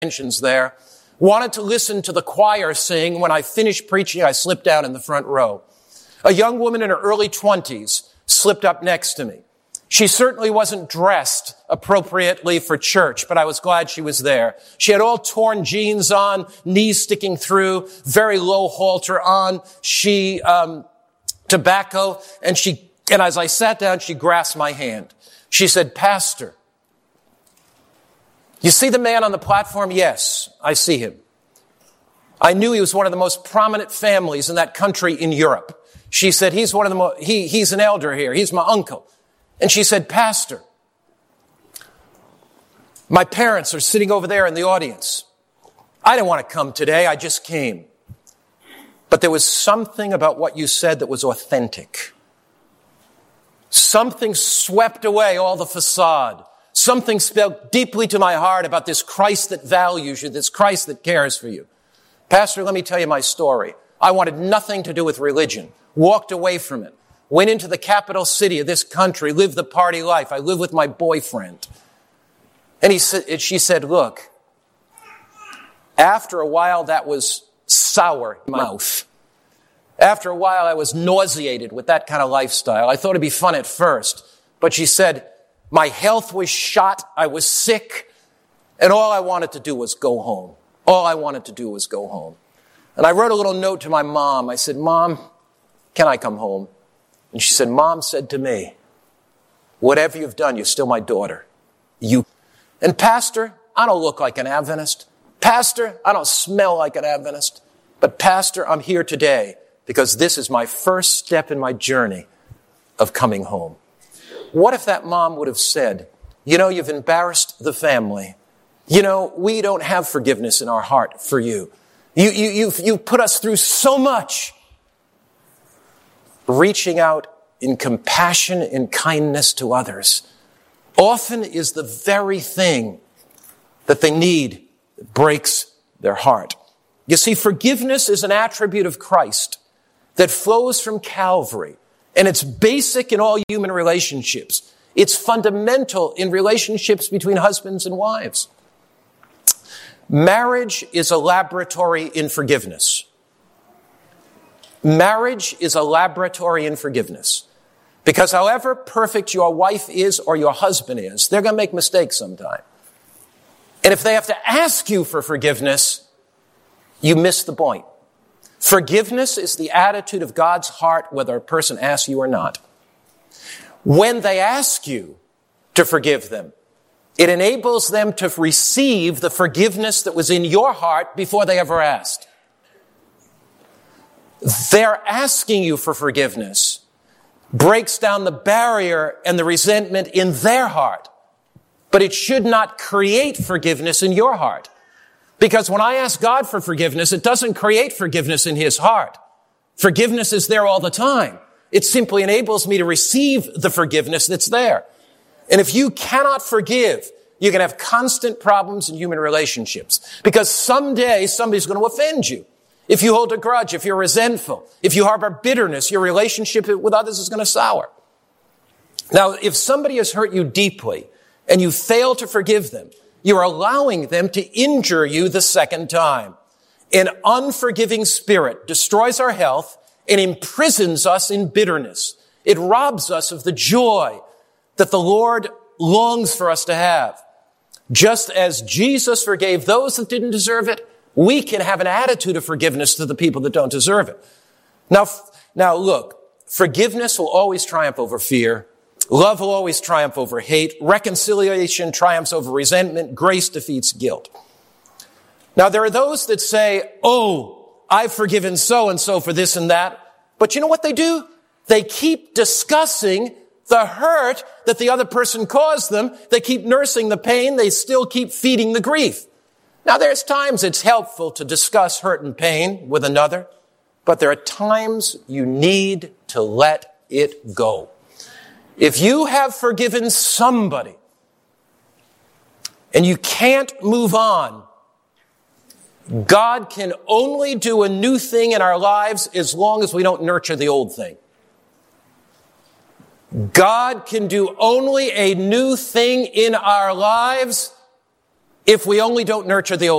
there, wanted to listen to the choir sing. When I finished preaching, I slipped down in the front row. A young woman in her early 20s slipped up next to me. She certainly wasn't dressed appropriately for church, but I was glad she was there. She had all torn jeans on, knees sticking through, very low halter on. Tobacco, and as I sat down, she grasped my hand. She said, "Pastor, you see the man on the platform?" "Yes, I see him." I knew he was one of the most prominent families in that country in Europe. She said, "He's he's an elder here. He's my uncle." And she said, "Pastor, my parents are sitting over there in the audience. I didn't want to come today. I just came. But there was something about what you said that was authentic. Something swept away all the facade. Something spoke deeply to my heart about this Christ that values you, this Christ that cares for you. Pastor, let me tell you my story. I wanted nothing to do with religion, walked away from it, went into the capital city of this country, lived the party life. I lived with my boyfriend." And she said, "Look, after a while that was sour in my mouth. After a while I was nauseated with that kind of lifestyle. I thought it'd be fun at first." But she said, "My health was shot. I was sick. And all I wanted to do was go home. All I wanted to do was go home." And I wrote a little note to my mom. I said, "Mom, can I come home?" And she said, "Mom said to me, whatever you've done, you're still my daughter. You." And Pastor, I don't look like an Adventist. Pastor, I don't smell like an Adventist. But Pastor, I'm here today because this is my first step in my journey of coming home. What if that mom would have said, "You know, you've embarrassed the family. You know, we don't have forgiveness in our heart for you. You've put us through so much." Reaching out in compassion and kindness to others often is the very thing that they need that breaks their heart. You see, forgiveness is an attribute of Christ that flows from Calvary, and it's basic in all human relationships. It's fundamental in relationships between husbands and wives. Marriage is a laboratory in forgiveness. Marriage is a laboratory in forgiveness. Because however perfect your wife is or your husband is, they're going to make mistakes sometime. And if they have to ask you for forgiveness, you miss the point. Forgiveness is the attitude of God's heart whether a person asks you or not. When they ask you to forgive them, it enables them to receive the forgiveness that was in your heart before they ever asked. Their asking you for forgiveness breaks down the barrier and the resentment in their heart. But it should not create forgiveness in your heart. Because when I ask God for forgiveness, it doesn't create forgiveness in his heart. Forgiveness is there all the time. It simply enables me to receive the forgiveness that's there. And if you cannot forgive, you can have constant problems in human relationships. Because someday somebody's going to offend you. If you hold a grudge, if you're resentful, if you harbor bitterness, your relationship with others is going to sour. Now, if somebody has hurt you deeply and you fail to forgive them, you're allowing them to injure you the second time. An unforgiving spirit destroys our health and imprisons us in bitterness. It robs us of the joy that the Lord longs for us to have. Just as Jesus forgave those that didn't deserve it, we can have an attitude of forgiveness to the people that don't deserve it. Now look, forgiveness will always triumph over fear. Love will always triumph over hate. Reconciliation triumphs over resentment. Grace defeats guilt. Now there are those that say, "Oh, I've forgiven so-and-so for this and that." But you know what they do? They keep discussing the hurt that the other person caused them. They keep nursing the pain. They still keep feeding the grief. Now, there's times it's helpful to discuss hurt and pain with another, but there are times you need to let it go. If you have forgiven somebody and you can't move on, God can only do a new thing in our lives as long as we don't nurture the old thing. God can do only a new thing in our lives if we only don't nurture the old